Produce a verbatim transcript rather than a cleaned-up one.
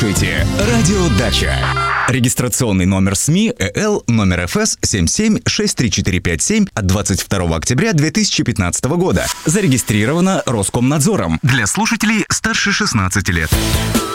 слушаете «Радио Дача». Регистрационный номер СМИ ЭЛ номер эф эс семь семь шесть три четыре пять семь от двадцать второго октября две тысячи пятнадцатого года. Зарегистрировано Роскомнадзором для слушателей старше шестнадцати лет.